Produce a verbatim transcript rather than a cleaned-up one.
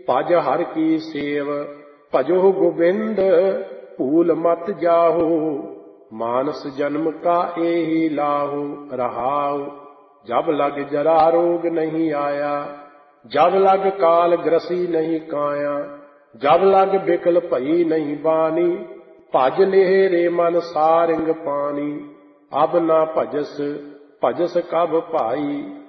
ਭਜ ਹਰਿ ਕੀ save. ਭਜੋ Gobind ਭੂਲ ਮਤ ਜਾਹੋ। ਮਾਨਸ ਜਨਮ ਕਾ ਏਹੀ ਲਾਹੋ। ਰਹਾਉ ਜਬ ਲਗ ਜਰਾ ਰੋਗ ਨਹੀਂ ਆਇਆ। ਜਬ ਲਗ ਕਾਲ ਗ੍ਰਸੀ ਨਹੀਂ ਕਾਇਆ। ਜਬ ਲਗ ਬਿਕਲ ਭਈ ਨਹੀਂ ਬਾਣੀ। ਭਜ ਲੇਹ ਰੇ ਮਨ ਸਾਰਿੰਗ ਪਾਣੀ। ਅਬ ਨਾ ਭਜਸ ਭਜਸ ਕਬ ਭਾਈ।